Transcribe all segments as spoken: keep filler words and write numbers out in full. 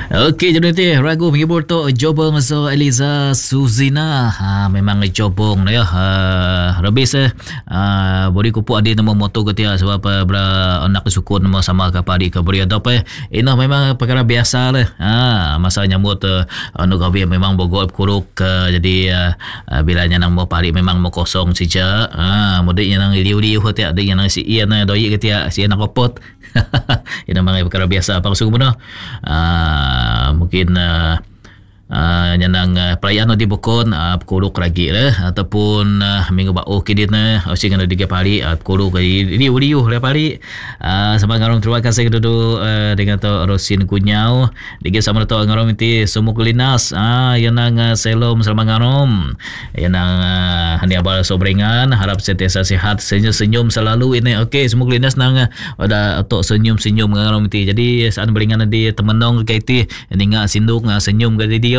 Okey, jadi nanti ragu menghibur tu Jobong so Eliza Suzina. Ha, memang Jobong ya. Ha, Rabis eh ha, beri kupuk adi nama moto ketia sebab apa bra anak sukun nama sama ke padi ke beri adap eh. Ini memang perkara biasa lah. Ha, masa nyambut uh, anu gawi memang bogol kuruk uh, jadi uh, bila nang mau padi memang mau kosong saja. Ha, mudik yang liu-liu ketia ada yang si ian doi ketia si anak kopot. Ini memang perkara biasa apa suku benar. Uh, mungkin uh, Uh, yang uh, perayaan di Bukon uh, Pukul lagi lah ataupun uh, minggu bau kini na uh, sehingga tiga hari uh, Pukul kali ini uliu lah hari uh, sama ngarong terima kasih dulu uh, dengan tu Rosin Kunyau dengan sama tu ngarong itu semua kulinas ah uh, yang nang uh, selom selama ngarong yang nang uh, hani abal sobrengan harap sentiasa sihat senyum-senyum selalu ini okey semua kulinas nang uh, ada untuk senyum-senyum ngarong itu jadi saat beringan di temenong kaiti ninga sinduk uh, senyum ke dia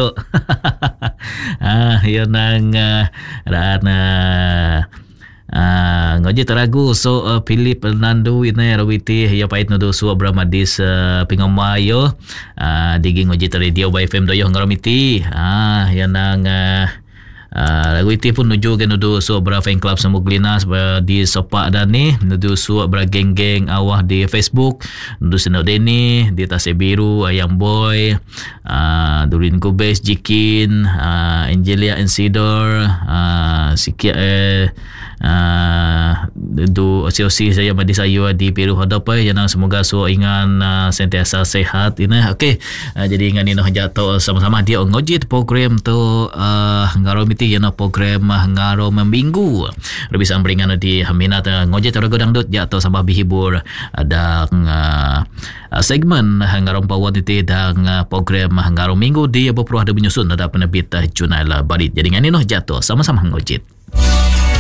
ah yun ang uh, raan uh, uh, ngoji teragu so uh, Philip Nandu ini rawiti ya pait nudu su Abramadis uh, pingamayo uh, digi ngoji radio by F M doyo ngaramiti ah yun ang uh, Uh, lagu itu pun nuju ke nudu su bra fan club Semuglinas di Sopak dan ni nudu su bra geng-geng awah di Facebook nudu senok Deni di Tasik Biru Ayam Boy uh, Durin Kubes Jikin uh, Angelia Insidor uh, sikit eh uh, du osi-osi saya madi saya di Peru hadap eh yang semoga su ingan uh, sentiasa sehat ini okey uh, jadi ingan ini jatuh sama-sama dia ngojit program tu uh, ngarom yana program ngaro minggu lebih sambringan di haminat ngojek terago dangdut jatuh sama bihibur ada uh, segmen ngaro pawat itu dan uh, program ngaro minggu dia berperuah ada menyusun ada penerbit Junaila Barit jadi ngani noh jatuh sama-sama ngojek